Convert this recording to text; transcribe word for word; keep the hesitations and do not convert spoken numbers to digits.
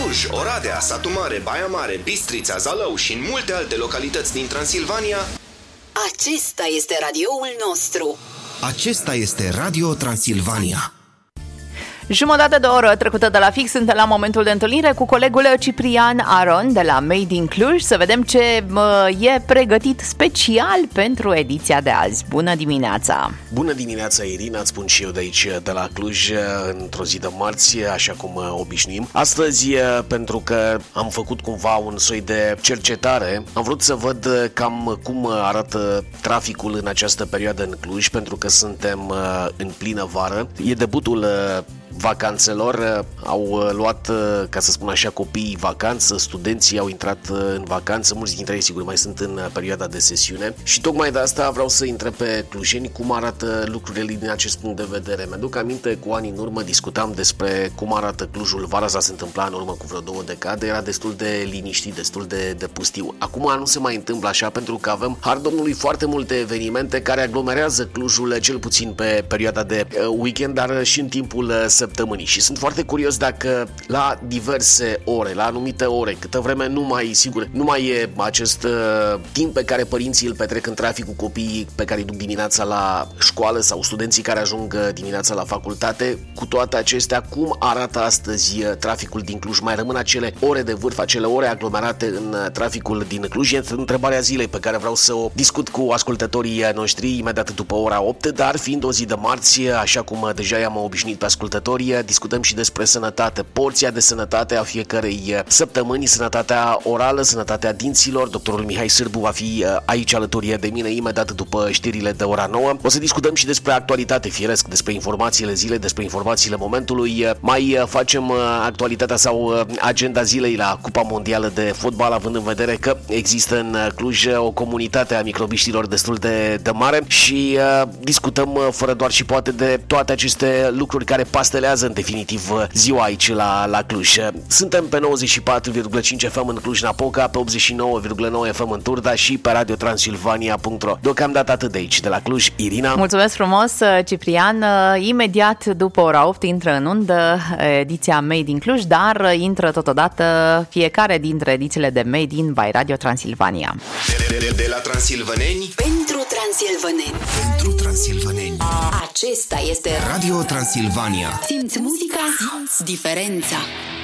Cluj, Oradea, Satu Mare, Baia Mare, Bistrița, Zalău și în multe alte localități din Transilvania. Acesta este radioul nostru. Acesta este Radio Transilvania. Jumătate de oră trecută de la fix, suntem la momentul de întâlnire cu colegul Ciprian Aron de la Made in Cluj să vedem ce e pregătit special pentru ediția de azi. Bună dimineața! Bună dimineața, Irina, îți spun și eu de aici, de la Cluj, într-o zi de marți, așa cum obișnuim. Astăzi, pentru că am făcut cumva un soi de cercetare, am vrut să văd cam cum arată traficul în această perioadă în Cluj, pentru că suntem în plină vară. E debutul vacanțelor, au luat, ca să spun așa, copiii vacanță, studenții au intrat în vacanță, mulți dintre ei sigur mai sunt în perioada de sesiune și tocmai de asta vreau să întreb pe clujeni cum arată lucrurile din acest punct de vedere. Mi-aduc aminte, cu ani în urmă discutam despre cum arată Clujul, vara asta se întâmpla în urmă cu vreo două decade, era destul de liniștit, destul de, de pustiu. Acum nu se mai întâmplă așa pentru că avem, har Domnului, foarte multe evenimente care aglomerează Clujul, cel puțin pe perioada de weekend, dar și în timpul săptămânii. Și sunt foarte curios dacă la diverse ore, la anumite ore, câtă vreme nu mai, sigur, nu mai e acest uh, timp pe care părinții îl petrec în trafic cu copiii pe care îi duc dimineața la școală sau studenții care ajung dimineața la facultate, cu toate acestea, cum arată astăzi traficul din Cluj? Mai rămân acele ore de vârf, acele ore aglomerate în traficul din Cluj? E întrebarea zilei pe care vreau să o discut cu ascultătorii noștri imediat după ora opt, dar fiind o zi de marți, așa cum deja i-am obișnuit pe ascultători, discutăm și despre sănătate, porția de sănătate a fiecărei săptămâni, sănătatea orală, sănătatea dinților. Doctorul Mihai Sârbu va fi aici alături de mine imediat după știrile de ora nouă. O să discutăm și despre actualitate, firesc, despre informațiile zilei, despre informațiile momentului. Mai facem actualitatea sau agenda zilei la Cupa Mondială de Fotbal, având în vedere că există în Cluj o comunitate a microbiștilor destul de, de mare și uh, discutăm fără doar și poate de toate aceste lucruri care pastelează în definitiv ziua aici la, la Cluj. Suntem pe nouăzeci și patru virgulă cinci F M în Cluj-Napoca, pe optzeci și nouă virgulă nouă F M în Turda și pe radio transilvania punct ro. Deocamdată atât de aici, de la Cluj, Irina. Mulțumesc frumos, Ciprian. Imediat după ora opt intră în undă ediția Made in Cluj, dar intră totodată fiecare dintre edițiile de Made in by Radio Transilvania. De, de, de la transilvăneni pentru transilvăneni. Pentru transilvăneni. Acesta este Radio Transilvania. Simți muzica, simți diferența.